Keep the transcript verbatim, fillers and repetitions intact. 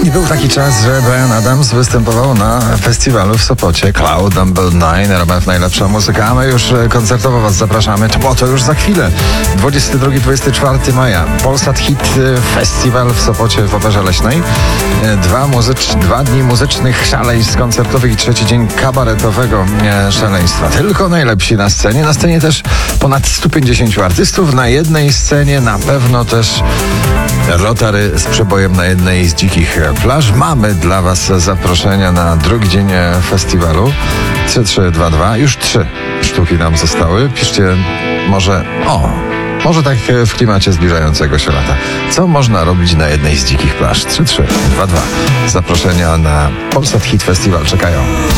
I był taki czas, że Bryan Adams występował na festiwalu w Sopocie Cloud Number nine, R M F Najlepsza Muzyka, a my już koncertowo was zapraszamy, bo to już za chwilę. dwudziestego drugiego do dwudziestego czwartego maja Polsat Hit Festiwal w Sopocie w Operze Leśnej. Dwa, muzycz, dwa dni muzycznych szaleństw koncertowych i trzeci dzień kabaretowego szaleństwa. Tylko najlepsi na scenie. Na scenie też ponad stu pięćdziesięciu artystów. Na jednej scenie na pewno też Rotary z przebojem na jednej z dzikich plaż. Mamy dla was zaproszenia na drugi dzień festiwalu. trzy trzy dwa dwa. Już trzy sztuki nam zostały. Piszcie może... O! Może tak w klimacie zbliżającego się lata. Co można robić na jednej z dzikich plaż? trzy trzy dwa dwa. Zaproszenia na Polsat Hit Festiwal czekają.